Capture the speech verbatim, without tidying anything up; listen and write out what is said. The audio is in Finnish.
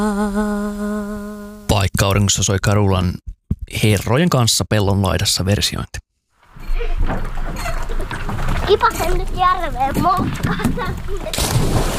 Paikka-auringossa soi Carulan Herrojen kanssa pellon laidassa versiointi. Kipasen nyt järveen moskata.